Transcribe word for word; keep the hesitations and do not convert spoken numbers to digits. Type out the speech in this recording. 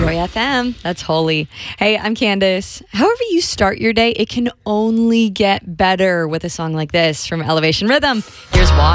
Joy F M. That's holy. Hey, I'm Candace. However you start your day, it can only get better with a song like this from Elevation Rhythm. Here's why.